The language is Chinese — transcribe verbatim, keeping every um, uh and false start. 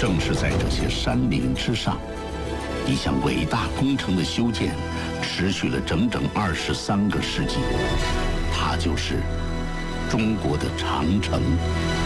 正是在这些山岭之上，一项伟大工程的修建持续了整整二十三个世纪，它就是中国的长城。